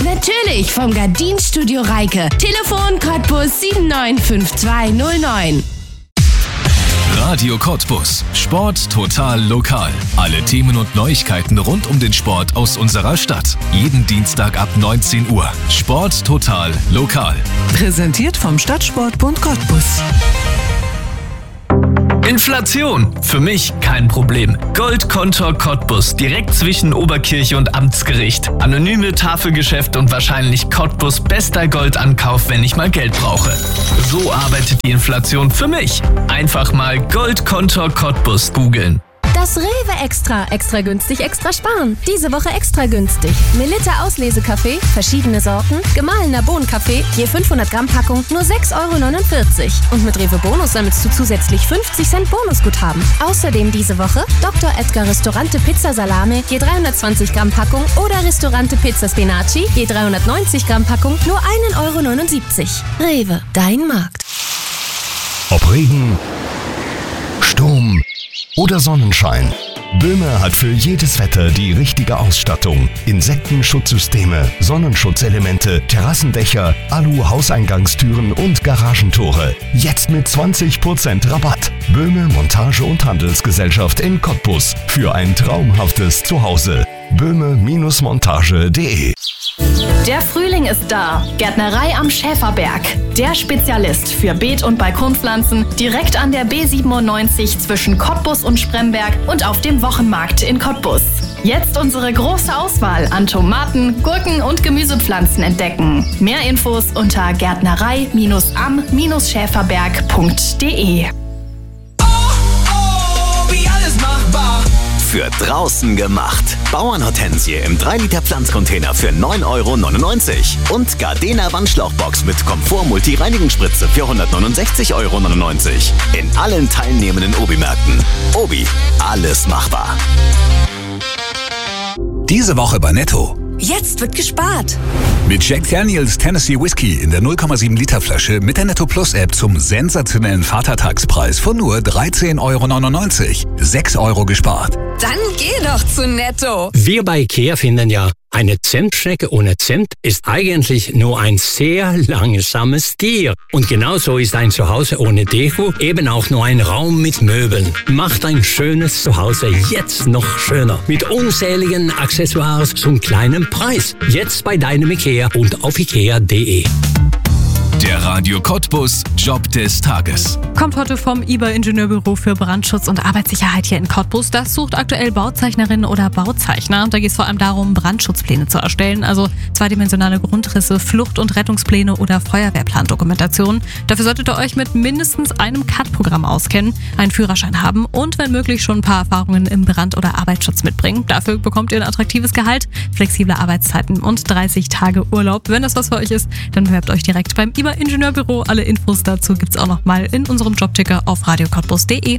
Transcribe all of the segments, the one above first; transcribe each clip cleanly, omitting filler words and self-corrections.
Natürlich vom Gardinstudio Reike. Telefon Cottbus 795209. Radio Cottbus. Sport total lokal. Alle Themen und Neuigkeiten rund um den Sport aus unserer Stadt. Jeden Dienstag ab 19 Uhr. Sport total lokal. Präsentiert vom Stadtsportbund Cottbus. Inflation. Für mich kein Problem. Goldkontor Cottbus, direkt zwischen Oberkirche und Amtsgericht. Anonyme Tafelgeschäft und wahrscheinlich Cottbus bester Goldankauf, wenn ich mal Geld brauche. So arbeitet die Inflation für mich. Einfach mal Goldkontor Cottbus googeln. Das Rewe Extra. Extra günstig, extra sparen. Diese Woche extra günstig. Melitta Auslesekaffee, verschiedene Sorten, gemahlener Bohnenkaffee, je 500 Gramm Packung, nur 6,49 €. Und mit Rewe Bonus sammelst du zusätzlich 50 Cent Bonusguthaben. Außerdem diese Woche Dr. Edgar Ristorante Pizza Salame, je 320 Gramm Packung oder Ristorante Pizza Spinaci, je 390 Gramm Packung, nur 1,79 €. Rewe, dein Markt. Ob Regen, Sturm oder Sonnenschein. Böhme hat für jedes Wetter die richtige Ausstattung. Insektenschutzsysteme, Sonnenschutzelemente, Terrassendächer, Alu-Hauseingangstüren und Garagentore. Jetzt mit 20% Rabatt. Böhme Montage- und Handelsgesellschaft in Cottbus. Für ein traumhaftes Zuhause. böhme-montage.de. Der Frühling ist da. Gärtnerei am Schäferberg. Der Spezialist für Beet- und Balkonpflanzen direkt an der B97 zwischen Cottbus und Spremberg und auf dem Wochenmarkt in Cottbus. Jetzt unsere große Auswahl an Tomaten, Gurken und Gemüsepflanzen entdecken. Mehr Infos unter gärtnerei-am-schäferberg.de. Für draußen gemacht. Bauernhortensie im 3-Liter Pflanzcontainer für 9,99 € und Gardena Wandschlauchbox mit Komfort-Multi-Reinigungsspritze für 169,99 € in allen teilnehmenden Obi-Märkten. Obi, alles machbar. Diese Woche bei Netto. Jetzt wird gespart. Mit Jack Daniels Tennessee Whiskey in der 0,7 Liter Flasche mit der Netto Plus App zum sensationellen Vatertagspreis von nur 13,99 €. 6 € gespart. Dann geh doch zu Netto. Wir bei IKEA finden ja, eine Zentschnecke ohne Zimt ist eigentlich nur ein sehr langsames Tier. Und genauso ist ein Zuhause ohne Deko eben auch nur ein Raum mit Möbeln. Macht ein schönes Zuhause jetzt noch schöner. Mit unzähligen Accessoires zum kleinen Preis. Jetzt bei deinem IKEA und auf ikea.de. Der Radio Cottbus Job des Tages. Kommt heute vom IBA Ingenieurbüro für Brandschutz und Arbeitssicherheit hier in Cottbus. Das sucht aktuell Bauzeichnerinnen oder Bauzeichner. Da geht es vor allem darum, Brandschutzpläne zu erstellen, also zweidimensionale Grundrisse, Flucht- und Rettungspläne oder Feuerwehrplandokumentation. Dafür solltet ihr euch mit mindestens einem CAD-Programm auskennen, einen Führerschein haben und wenn möglich schon ein paar Erfahrungen im Brand- oder Arbeitsschutz mitbringen. Dafür bekommt ihr ein attraktives Gehalt, flexible Arbeitszeiten und 30 Tage Urlaub. Wenn das was für euch ist, dann bewerbt euch direkt beim IBA Ingenieurbüro. Alle Infos dazu gibt's auch noch mal in unserem Jobticker auf radiocottbus.de.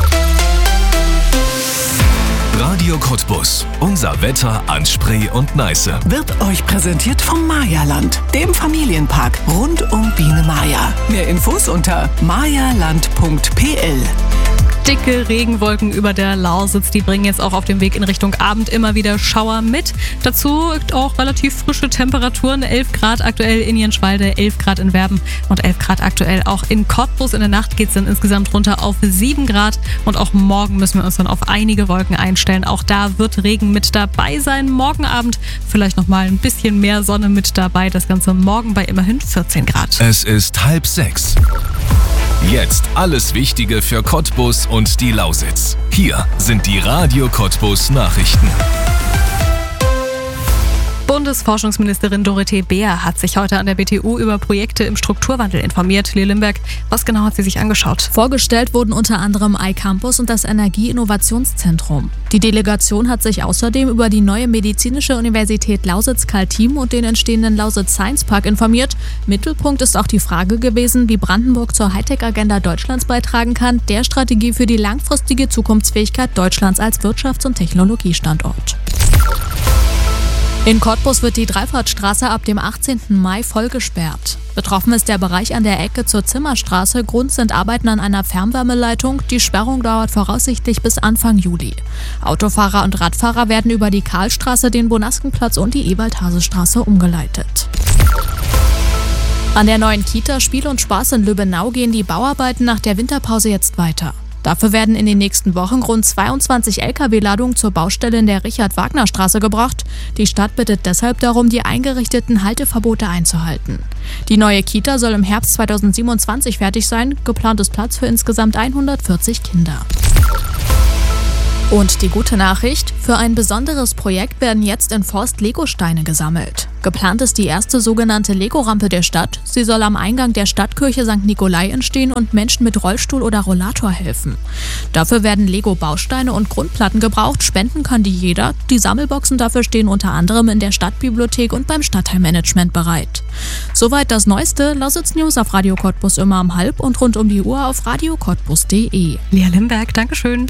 Radio Cottbus. Unser Wetter an Spree und Neiße. Wird euch präsentiert vom Mayaland, dem Familienpark rund um Biene Maya. Mehr Infos unter mayaland.pl. Dicke Regenwolken über der Lausitz, die bringen jetzt auch auf dem Weg in Richtung Abend immer wieder Schauer mit. Dazu auch relativ frische Temperaturen, 11 Grad aktuell in Jenschwalde, 11 Grad in Werben und 11 Grad aktuell auch in Cottbus. In der Nacht geht es dann insgesamt runter auf 7 Grad und auch morgen müssen wir uns dann auf einige Wolken einstellen. Auch da wird Regen mit dabei sein. Morgen Abend vielleicht nochmal ein bisschen mehr Sonne mit dabei. Das Ganze morgen bei immerhin 14 Grad. Es ist 5:30. Jetzt alles Wichtige für Cottbus und die Lausitz. Hier sind die Radio Cottbus Nachrichten. Bundesforschungsministerin Dorothee Beer hat sich heute an der BTU über Projekte im Strukturwandel informiert. Lee Limberg, was genau hat sie sich angeschaut? Vorgestellt wurden unter anderem iCampus und das Energie-Innovationszentrum. Die Delegation hat sich außerdem über die neue medizinische Universität Lausitz-Kaltim und den entstehenden Lausitz Science Park informiert. Mittelpunkt ist auch die Frage gewesen, wie Brandenburg zur Hightech-Agenda Deutschlands beitragen kann, der Strategie für die langfristige Zukunftsfähigkeit Deutschlands als Wirtschafts- und Technologiestandort. In Cottbus wird die Dreifahrtstraße ab dem 18. Mai voll gesperrt. Betroffen ist der Bereich an der Ecke zur Zimmerstraße. Grund sind Arbeiten an einer Fernwärmeleitung. Die Sperrung dauert voraussichtlich bis Anfang Juli. Autofahrer und Radfahrer werden über die Karlstraße, den Bonaskenplatz und die Ewald-Hase-Straße umgeleitet. An der neuen Kita Spiel und Spaß in Lübbenau gehen die Bauarbeiten nach der Winterpause jetzt weiter. Dafür werden in den nächsten Wochen rund 22 Lkw-Ladungen zur Baustelle in der Richard-Wagner-Straße gebracht. Die Stadt bittet deshalb darum, die eingerichteten Halteverbote einzuhalten. Die neue Kita soll im Herbst 2027 fertig sein. Geplant ist Platz für insgesamt 140 Kinder. Und die gute Nachricht: Für ein besonderes Projekt werden jetzt in Forst Legosteine gesammelt. Geplant ist die erste sogenannte Lego-Rampe der Stadt. Sie soll am Eingang der Stadtkirche St. Nikolai entstehen und Menschen mit Rollstuhl oder Rollator helfen. Dafür werden Lego-Bausteine und Grundplatten gebraucht. Spenden kann die jeder. Die Sammelboxen dafür stehen unter anderem in der Stadtbibliothek und beim Stadtteilmanagement bereit. Soweit das Neueste. Lausitz News auf Radio Cottbus immer um 12 und rund um die Uhr auf radiocottbus.de. Lea Limberg, Dankeschön.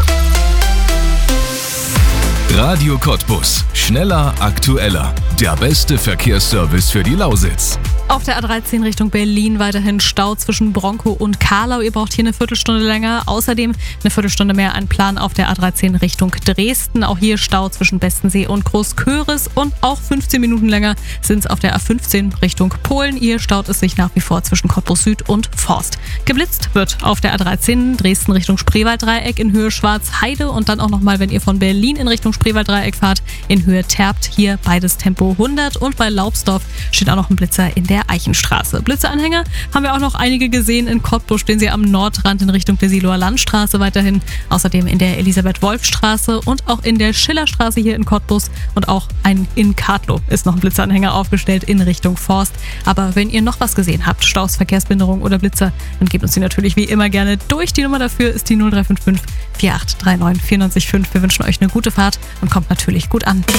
Radio Cottbus. Schneller, aktueller. Der beste Verkehrsservice für die Lausitz. Auf der A13 Richtung Berlin weiterhin Stau zwischen Bronkow und Karlau. Ihr braucht hier eine Viertelstunde länger. Außerdem eine Viertelstunde mehr an Plan auf der A13 Richtung Dresden. Auch hier Stau zwischen Bestensee und Großköris. Und auch 15 Minuten länger sind es auf der A15 Richtung Polen. Hier staut es sich nach wie vor zwischen Cottbus Süd und Forst. Geblitzt wird auf der A13 Dresden Richtung Spreewalddreieck in Höhe Schwarzheide. Und dann auch nochmal, wenn ihr von Berlin in Richtung Spreewalddreieck fahrt, in Höhe Terpt. Hier beides Tempo 100. Und bei Laubsdorf steht auch noch ein Blitzer in der Eichenstraße. Blitzeranhänger haben wir auch noch einige gesehen. In Cottbus stehen sie am Nordrand in Richtung der Siloer Landstraße weiterhin. Außerdem in der Elisabeth-Wolf-Straße und auch in der Schillerstraße hier in Cottbus. Und auch in Kartlow ist noch ein Blitzeranhänger aufgestellt in Richtung Forst. Aber wenn ihr noch was gesehen habt, Staus, Verkehrsbehinderung oder Blitzer, dann gebt uns die natürlich wie immer gerne durch. Die Nummer dafür ist die 0355 4839 945. Wir wünschen euch eine gute Fahrt und kommt natürlich gut an.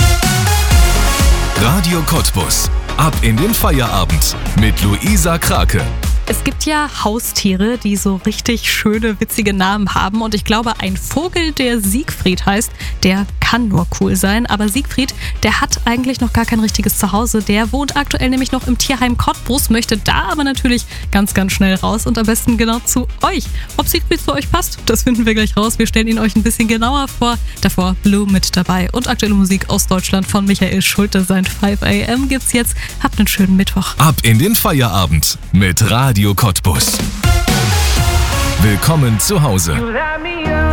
Radio Cottbus. Ab in den Feierabend mit Luisa Krake. Es gibt ja Haustiere, die so richtig schöne, witzige Namen haben. Und ich glaube, ein Vogel, der Siegfried heißt, der kann nur cool sein. Aber Siegfried, der hat eigentlich noch gar kein richtiges Zuhause. Der wohnt aktuell nämlich noch im Tierheim Cottbus, möchte da aber natürlich ganz, ganz schnell raus und am besten genau zu euch. Ob Siegfried zu euch passt, das finden wir gleich raus. Wir stellen ihn euch ein bisschen genauer vor. Davor Blue mit dabei und aktuelle Musik aus Deutschland von Michael Schulte. Sein 5 AM gibt's jetzt. Habt einen schönen Mittwoch. Ab in den Feierabend mit Radio Cottbus. Willkommen zu Hause.